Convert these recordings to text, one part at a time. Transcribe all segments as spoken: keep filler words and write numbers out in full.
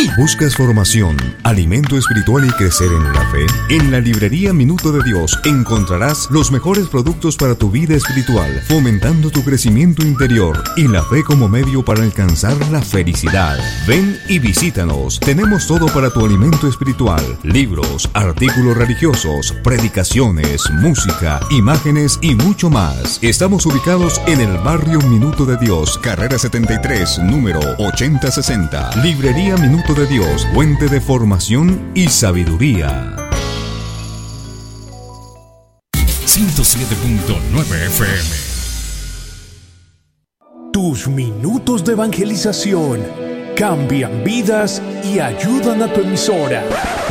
¡Hey! ¿Buscas formación, alimento espiritual y crecer en la fe? En la librería Minuto de Dios encontrarás los mejores productos para tu vida espiritual, fomentando tu crecimiento interior y la fe como medio para alcanzar la felicidad. Ven y visítanos. Tenemos todo para tu alimento espiritual: libros, artículos religiosos, predicaciones, música, imágenes y mucho más. Estamos ubicados en el barrio Minuto de Dios, carrera setenta y tres, número ochenta sesenta. Librería Minuto de Dios, fuente de formación y sabiduría. ciento siete punto nueve F M. Tus minutos de evangelización cambian vidas y ayudan a tu emisora.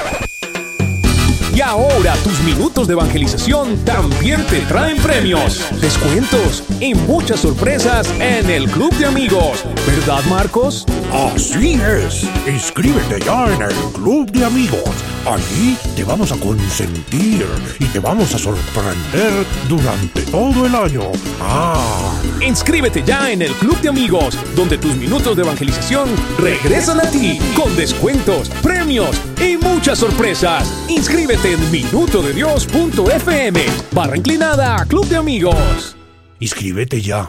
Y ahora tus minutos de evangelización también te traen premios, descuentos y muchas sorpresas en el Club de Amigos. ¿Verdad, Marcos? Así es. Inscríbete ya en el Club de Amigos. Allí te vamos a consentir y te vamos a sorprender durante todo el año. Ah. Inscríbete ya en el Club de Amigos, donde tus minutos de evangelización regresan a ti con descuentos, premios y muchas sorpresas. Inscríbete en minuto de dios punto f m, barra inclinada Club de Amigos. Inscríbete ya.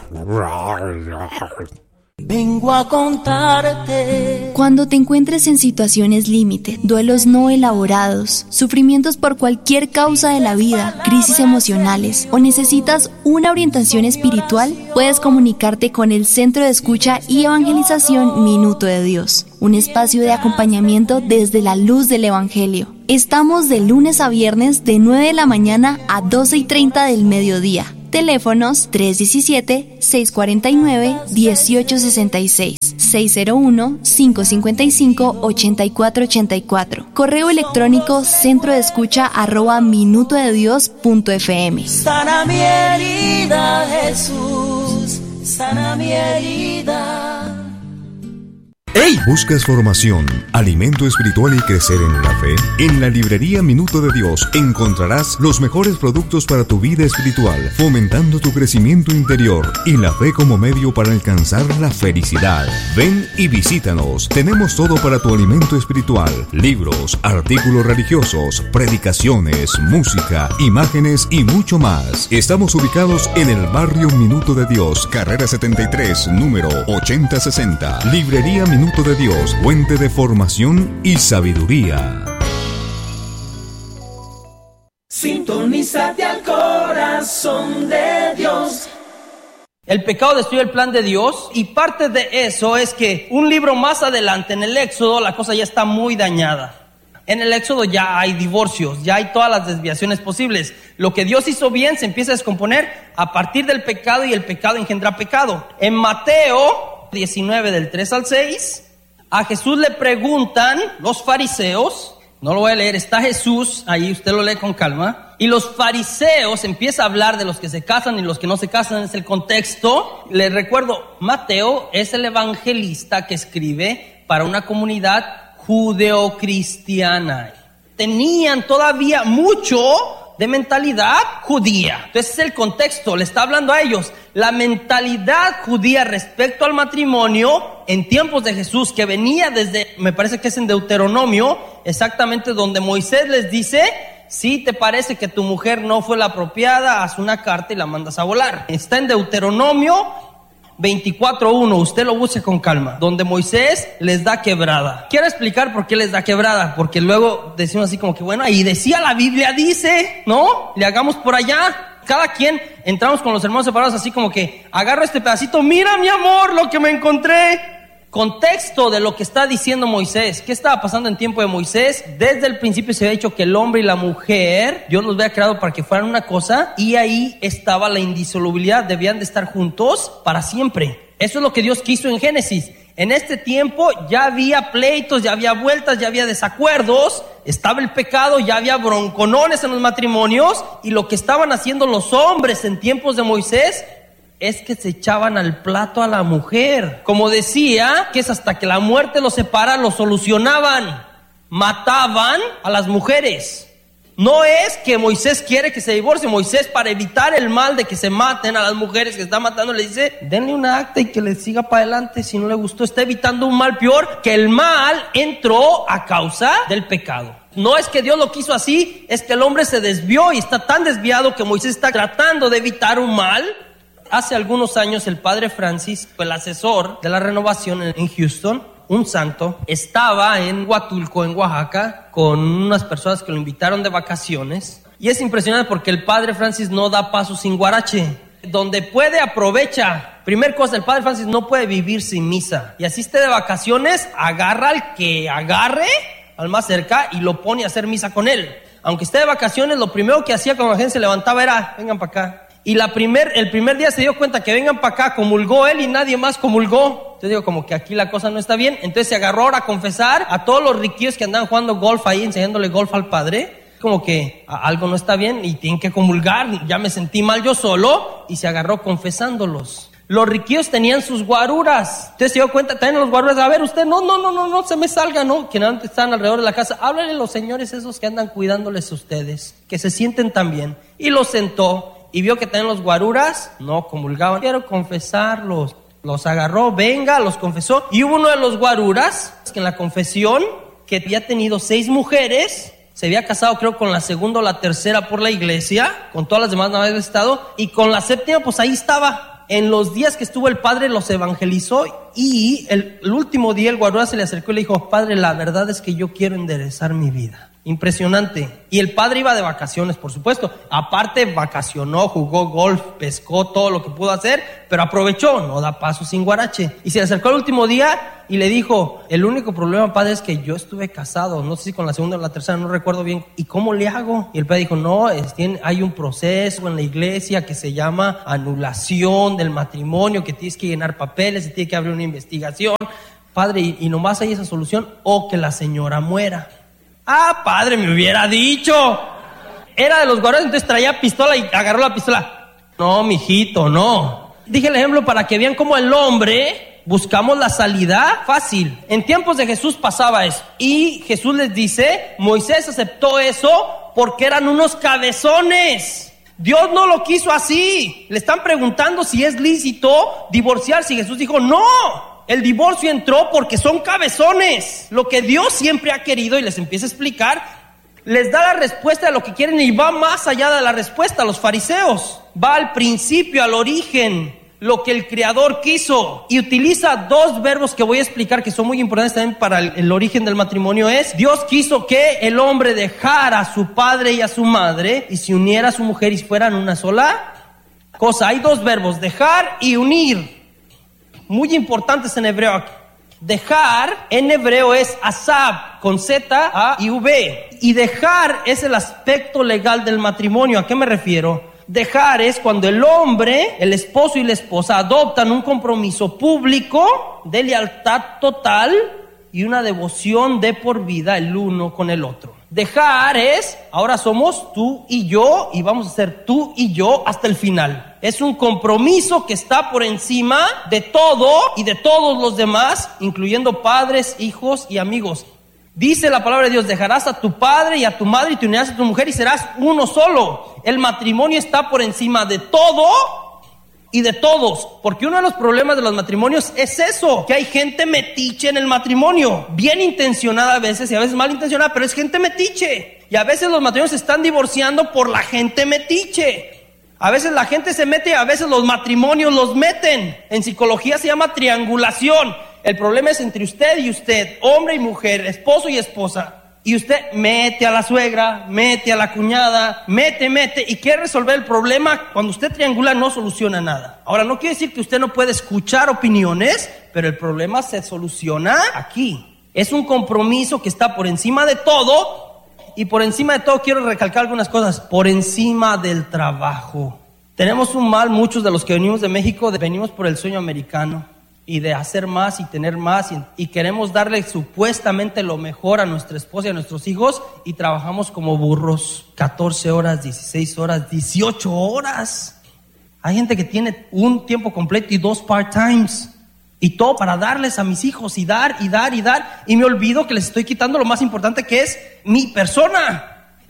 Vengo a contarte. Cuando te encuentres en situaciones límite, duelos no elaborados, sufrimientos por cualquier causa de la vida, crisis emocionales o necesitas una orientación espiritual, puedes comunicarte con el Centro de Escucha y Evangelización Minuto de Dios, un espacio de acompañamiento desde la luz del Evangelio. Estamos de lunes a viernes de nueve de la mañana a doce y treinta del mediodía. Teléfonos tres uno siete, seis cuatro nueve, uno ocho seis seis, seis cero uno, cinco cinco cinco, ocho cuatro ocho cuatro. Correo electrónico centro de escucha arroba minuto de dios punto f m. Sana mi herida, Jesús, sana mi herida. ¡Hey! ¿Buscas formación, alimento espiritual y crecer en la fe? En la librería Minuto de Dios encontrarás los mejores productos para tu vida espiritual, fomentando tu crecimiento interior y la fe como medio para alcanzar la felicidad. Ven y visítanos. Tenemos todo para tu alimento espiritual: libros, artículos religiosos, predicaciones, música, imágenes y mucho más. Estamos ubicados en el barrio Minuto de Dios, carrera setenta y tres, número ochenta sesenta. Librería Minuto Minuto de Dios, fuente de formación y sabiduría. Sintonízate al corazón de Dios. El pecado destruye el plan de Dios, y parte de eso es que un libro más adelante, en el Éxodo, la cosa ya está muy dañada. En el Éxodo ya hay divorcios, ya hay todas las desviaciones posibles. Lo que Dios hizo bien se empieza a descomponer a partir del pecado, y el pecado engendra pecado. En Mateo diecinueve, del tres al seis, a Jesús le preguntan los fariseos, no lo voy a leer, está Jesús ahí, usted lo lee con calma, y los fariseos empieza a hablar de los que se casan y los que no se casan, es el contexto. Les recuerdo, Mateo es el evangelista que escribe para una comunidad judeocristiana. Tenían todavía mucho de mentalidad judía. Entonces es el contexto, le está hablando a ellos. La mentalidad judía respecto al matrimonio en tiempos de Jesús, que venía desde, me parece que es en Deuteronomio, exactamente donde Moisés les dice: si te parece que tu mujer no fue la apropiada, haz una carta y la mandas a volar. Está en Deuteronomio veinticuatro uno, usted lo busque con calma, donde Moisés les da quebrada. Quiero explicar por qué les da quebrada, porque luego decimos así como que bueno, ahí decía la Biblia, dice, ¿no? Le hagamos por allá. Cada quien entramos con los hermanos separados así como que agarro este pedacito, mira mi amor lo que me encontré. Contexto de lo que está diciendo Moisés. ¿Qué estaba pasando en tiempo de Moisés? Desde el principio se había dicho que el hombre y la mujer, Dios los había creado para que fueran una cosa, y ahí estaba la indisolubilidad, debían de estar juntos para siempre. Eso es lo que Dios quiso en Génesis. En este tiempo ya había pleitos, ya había vueltas, ya había desacuerdos, estaba el pecado, ya había bronconones en los matrimonios, y lo que estaban haciendo los hombres en tiempos de Moisés es que se echaban al plato a la mujer. Como decía, que es hasta que la muerte los separa, lo solucionaban. Mataban a las mujeres. No es que Moisés quiere que se divorcie. Moisés, para evitar el mal de que se maten a las mujeres que están matando, le dice, denle una acta y que le siga para adelante. Si no le gustó, está evitando un mal peor, que el mal entró a causa del pecado. No es que Dios lo quiso así, es que el hombre se desvió y está tan desviado que Moisés está tratando de evitar un mal. Hace algunos años el padre Francis, el asesor de la renovación en Houston, un santo, estaba en Huatulco, en Oaxaca, con unas personas que lo invitaron de vacaciones. Y es impresionante porque el padre Francis no da paso sin guarache. Donde puede, aprovecha. Primer cosa, el padre Francis no puede vivir sin misa. Y así esté de vacaciones, agarra al que agarre, al más cerca, y lo pone a hacer misa con él. Aunque esté de vacaciones, lo primero que hacía cuando la gente se levantaba era, vengan para acá. Y la primer, el primer día se dio cuenta que vengan para acá, comulgó él y nadie más comulgó. Yo digo como que aquí la cosa no está bien. Entonces se agarró ahora a confesar a todos los riquillos que andaban jugando golf ahí, enseñándole golf al padre. Como que algo no está bien y tienen que comulgar. Ya me sentí mal yo solo y se agarró confesándolos. Los riquillos tenían sus guaruras. Entonces se dio cuenta, traen los guaruras. A ver, usted, no, no, no, no, no se me salga, ¿no? Que antes están alrededor de la casa. Háblale a los señores esos que andan cuidándoles a ustedes, que se sienten tan bien. Y los sentó. Y vio que tenían los guaruras, no comulgaban. Quiero confesarlos. Los agarró, venga, los confesó. Y hubo uno de los guaruras, que en la confesión, que había tenido seis mujeres, se había casado creo con la segunda o la tercera por la iglesia, con todas las demás no había estado, y con la séptima pues ahí estaba. En los días que estuvo el padre los evangelizó, y el, el último día el guarura se le acercó y le dijo, padre, la verdad es que yo quiero enderezar mi vida. Impresionante. Y el padre iba de vacaciones, por supuesto. Aparte vacacionó, jugó golf, pescó, todo lo que pudo hacer, pero aprovechó, no da paso sin guarache. Y se le acercó el último día y le dijo, el único problema, padre, es que yo estuve casado, no sé si con la segunda o la tercera, no recuerdo bien. ¿Y cómo le hago? Y el padre dijo, no, es, tiene, hay un proceso en la iglesia que se llama anulación del matrimonio, que tienes que llenar papeles y tiene que abrir una investigación. Padre, y, y nomás hay esa solución, o que la señora muera. Ah, padre, me hubiera dicho. Era de los guardias, entonces traía pistola y agarró la pistola. No, mijito, no. Dije el ejemplo para que vean cómo el hombre buscamos la salida fácil. En tiempos de Jesús pasaba eso. Y Jesús les dice, Moisés aceptó eso porque eran unos cabezones. Dios no lo quiso así. Le están preguntando si es lícito divorciarse y Jesús dijo, no. El divorcio entró porque son cabezones. Lo que Dios siempre ha querido, y les empieza a explicar, les da la respuesta de lo que quieren y va más allá de la respuesta. Los fariseos va al principio, al origen, lo que el Creador quiso, y utiliza dos verbos que voy a explicar que son muy importantes también para el, el origen del matrimonio. Es, Dios quiso que el hombre dejara a su padre y a su madre y se uniera a su mujer y fueran una sola cosa. Hay dos verbos, dejar y unir. Muy importantes en hebreo aquí. Dejar en hebreo es asab, con Z, A y V. Y dejar es el aspecto legal del matrimonio. ¿A qué me refiero? Dejar es cuando el hombre, el esposo y la esposa adoptan un compromiso público de lealtad total y una devoción de por vida el uno con el otro. Dejar es, ahora somos tú y yo y vamos a ser tú y yo hasta el final. Es un compromiso que está por encima de todo y de todos los demás, incluyendo padres, hijos y amigos. Dice la palabra de Dios, dejarás a tu padre y a tu madre y te unirás a tu mujer y serás uno solo. El matrimonio está por encima de todo y de todos, porque uno de los problemas de los matrimonios es eso, que hay gente metiche en el matrimonio, bien intencionada a veces y a veces mal intencionada, pero es gente metiche. Y a veces los matrimonios se están divorciando por la gente metiche. A veces la gente se mete y a veces los matrimonios los meten. En psicología se llama triangulación. El problema es entre usted y usted, hombre y mujer, esposo y esposa. Y usted mete a la suegra, mete a la cuñada, mete, mete, y quiere resolver el problema. Cuando usted triangula no soluciona nada. Ahora, no quiere decir que usted no puede escuchar opiniones, pero el problema se soluciona aquí. Es un compromiso que está por encima de todo, y por encima de todo quiero recalcar algunas cosas. Por encima del trabajo. Tenemos un mal, muchos de los que venimos de México, venimos por el sueño americano. Y de hacer más y tener más y, y queremos darle supuestamente lo mejor a nuestra esposa y a nuestros hijos y trabajamos como burros, catorce horas, dieciséis horas, dieciocho horas. Hay gente que tiene un tiempo completo y dos part-times y todo para darles a mis hijos y dar y dar y dar y me olvido que les estoy quitando lo más importante que es mi persona.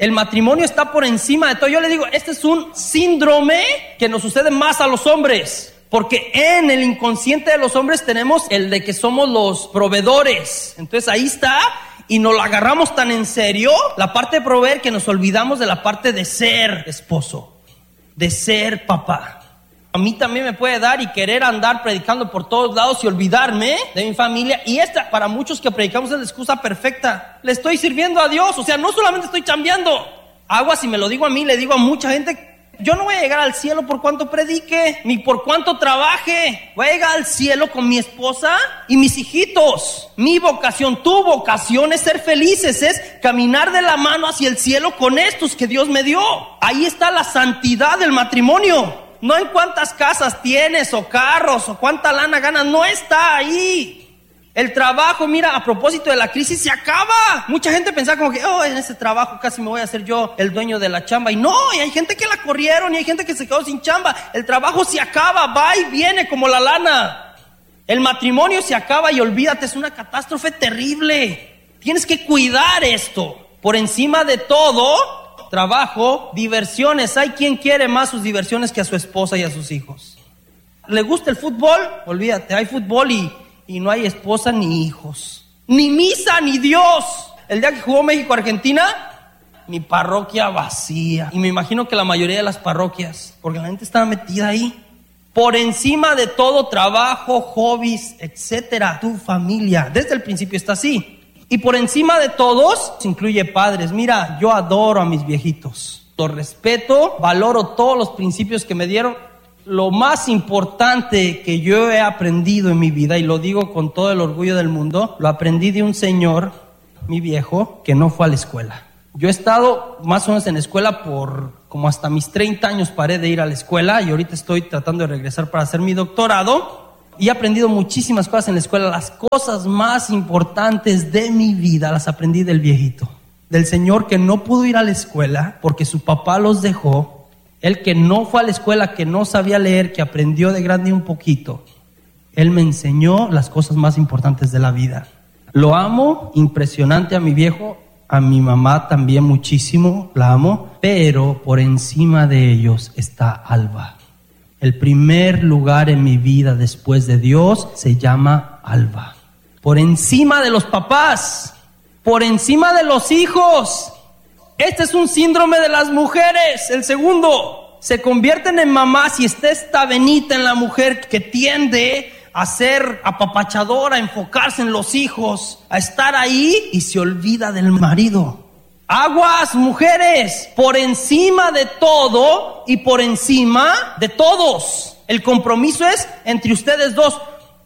El matrimonio está por encima de todo. Yo le digo, este es un síndrome que nos sucede más a los hombres. Porque en el inconsciente de los hombres tenemos el de que somos los proveedores. Entonces ahí está, y nos lo agarramos tan en serio, la parte de proveer, que nos olvidamos de la parte de ser esposo, de ser papá. A mí también me puede dar y querer andar predicando por todos lados y olvidarme de mi familia. Y esta, para muchos que predicamos, es la excusa perfecta. Le estoy sirviendo a Dios, o sea, no solamente estoy chambeando. Aguas, si me lo digo a mí, le digo a mucha gente, yo no voy a llegar al cielo por cuánto predique, ni por cuánto trabaje. Voy a llegar al cielo con mi esposa y mis hijitos. Mi vocación, tu vocación es ser felices, es caminar de la mano hacia el cielo con estos que Dios me dio. Ahí está la santidad del matrimonio. No en cuántas casas tienes o carros o cuánta lana ganas, no está ahí. El trabajo, mira, a propósito de la crisis, se acaba. Mucha gente pensaba como que, oh, en ese trabajo casi me voy a hacer yo el dueño de la chamba. Y no, y hay gente que la corrieron y hay gente que se quedó sin chamba. El trabajo se acaba, va y viene como la lana. El matrimonio se acaba y olvídate, es una catástrofe terrible. Tienes que cuidar esto. Por encima de todo, trabajo, diversiones. Hay quien quiere más sus diversiones que a su esposa y a sus hijos. ¿Le gusta el fútbol? Olvídate, hay fútbol y... y no hay esposa ni hijos, ni misa, ni Dios. El día que jugó México-Argentina, mi parroquia vacía. Y me imagino que la mayoría de las parroquias, porque la gente estaba metida ahí. Por encima de todo, trabajo, hobbies, etcétera. Tu familia, desde el principio está así. Y por encima de todos, se incluye padres. Mira, yo adoro a mis viejitos. Los respeto, valoro todos los principios que me dieron. Lo más importante que yo he aprendido en mi vida, y lo digo con todo el orgullo del mundo, lo aprendí de un señor, mi viejo, que no fue a la escuela. Yo he estado más o menos en la escuela por como hasta mis treinta años, paré de ir a la escuela y ahorita estoy tratando de regresar para hacer mi doctorado. Y he aprendido muchísimas cosas en la escuela. Las cosas más importantes de mi vida las aprendí del viejito, del señor que no pudo ir a la escuela porque su papá los dejó. Él que no fue a la escuela, que no sabía leer, que aprendió de grande un poquito. Él me enseñó las cosas más importantes de la vida. Lo amo, impresionante a mi viejo, a mi mamá también muchísimo, la amo. Pero por encima de ellos está Alba. El primer lugar en mi vida después de Dios se llama Alba. Por encima de los papás, por encima de los hijos. Este es un síndrome de las mujeres. El segundo, se convierten en mamás y está esta venita en la mujer que tiende a ser apapachadora, a enfocarse en los hijos, a estar ahí y se olvida del marido. Aguas, mujeres, por encima de todo y por encima de todos. El compromiso es entre ustedes dos.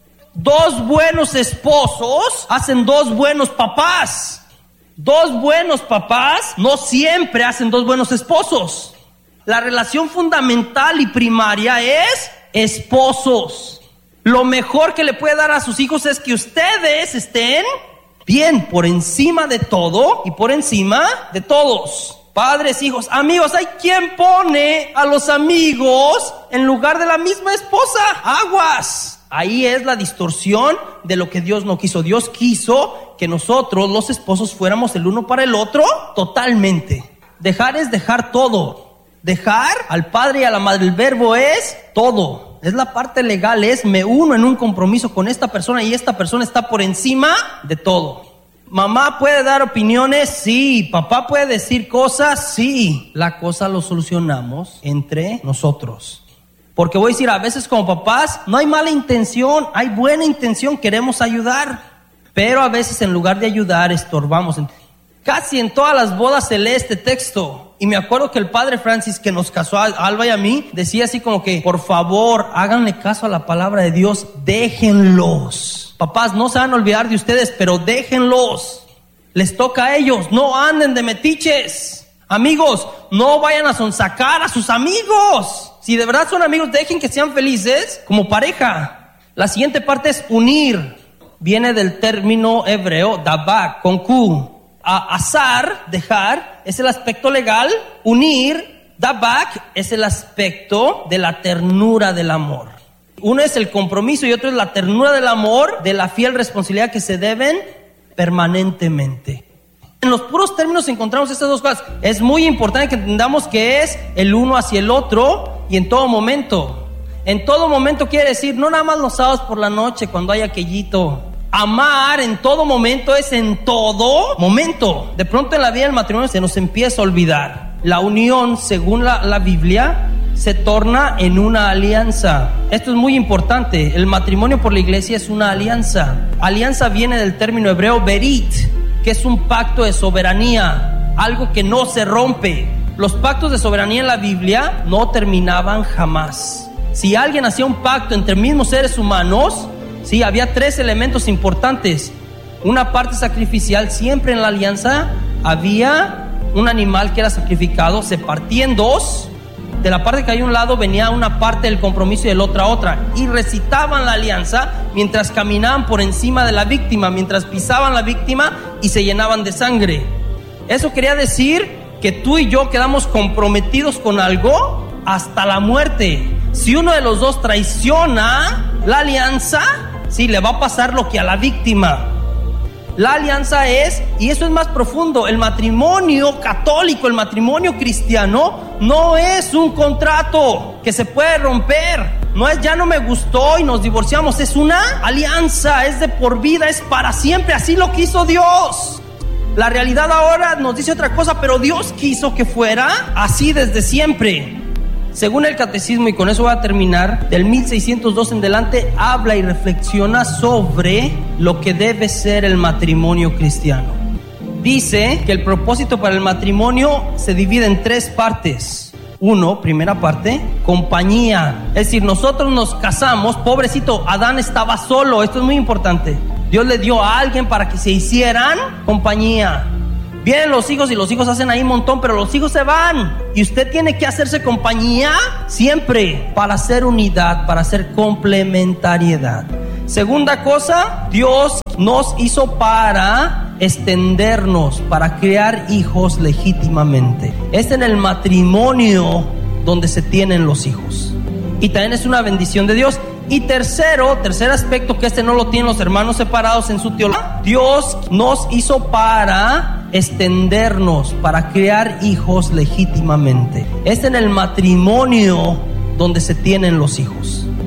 Dos buenos esposos hacen dos buenos papás. Dos buenos papás no siempre hacen dos buenos esposos. La relación fundamental y primaria es esposos. Lo mejor que le puede dar a sus hijos es que ustedes estén bien por encima de todo y por encima de todos. Padres, hijos, amigos, hay quien pone a los amigos en lugar de la misma esposa. Aguas. Ahí es la distorsión de lo que Dios no quiso. Dios quiso que nosotros, los esposos, fuéramos el uno para el otro totalmente. Dejar es dejar todo. Dejar al padre y a la madre. El verbo es todo. Es la parte legal, es me uno en un compromiso con esta persona y esta persona está por encima de todo. Mamá puede dar opiniones, sí. Papá puede decir cosas, sí. La cosa lo solucionamos entre nosotros. Porque voy a decir, a veces como papás no hay mala intención, hay buena intención, queremos ayudar. Pero a veces en lugar de ayudar estorbamos. Casi en todas las bodas se lee este texto. Y me acuerdo que el padre Francis, que nos casó a Alba y a mí, decía así como que, por favor, háganle caso a la palabra de Dios, déjenlos. Papás, no se van a olvidar de ustedes, pero déjenlos. Les toca a ellos, no anden de metiches. Amigos, no vayan a sonsacar a sus amigos. Si de verdad son amigos, dejen que sean felices como pareja. La siguiente parte es unir. Viene del término hebreo dabak, con Q. A azar, dejar, es el aspecto legal. Unir, dabak, es el aspecto de la ternura del amor. Uno es el compromiso y otro es la ternura del amor, de la fiel responsabilidad que se deben permanentemente. En los puros términos encontramos estas dos cosas. Es muy importante que entendamos que es el uno hacia el otro y en todo momento. En todo momento quiere decir, no nada más los sábados por la noche cuando hay aquellito. Amar en todo momento es en todo momento. De pronto en la vida del matrimonio se nos empieza a olvidar. La unión, según la, la Biblia, se torna en una alianza. Esto es muy importante. El matrimonio por la iglesia es una alianza. Alianza viene del término hebreo berit, que es un pacto de soberanía, algo que no se rompe. Los pactos de soberanía en la Biblia no terminaban jamás. Si alguien hacía un pacto entre mismos seres humanos, sí, había tres elementos importantes. Una parte sacrificial, siempre en la alianza había un animal que era sacrificado, se partía en dos. De la parte que hay un lado venía una parte del compromiso y de la otra otra, y recitaban la alianza mientras caminaban por encima de la víctima, mientras pisaban la víctima y se llenaban de sangre. Eso quería decir que tú y yo quedamos comprometidos con algo hasta la muerte. Si uno de los dos traiciona la alianza, sí, le va a pasar lo que a la víctima. La alianza es, y eso es más profundo, el matrimonio católico, el matrimonio cristiano, no es un contrato que se puede romper. No es ya no me gustó y nos divorciamos, es una alianza, es de por vida, es para siempre, así lo quiso Dios. La realidad ahora nos dice otra cosa, pero Dios quiso que fuera así desde siempre. Según el catecismo, y con eso voy a terminar, del mil seiscientos dos en adelante, habla y reflexiona sobre lo que debe ser el matrimonio cristiano. Dice que el propósito para el matrimonio se divide en tres partes. Uno, primera parte, compañía. Es decir, nosotros nos casamos, pobrecito, Adán estaba solo, esto es muy importante. Dios le dio a alguien para que se hicieran compañía. Vienen los hijos y los hijos hacen ahí un montón, pero los hijos se van. Y usted tiene que hacerse compañía siempre para hacer unidad, para hacer complementariedad. Segunda cosa, Dios nos hizo para extendernos, para crear hijos legítimamente. Es en el matrimonio donde se tienen los hijos. Y también es una bendición de Dios. Y tercero, tercer aspecto que este no lo tienen los hermanos separados en su teología. Dios nos hizo para extendernos, para crear hijos legítimamente. Es en el matrimonio donde se tienen los hijos.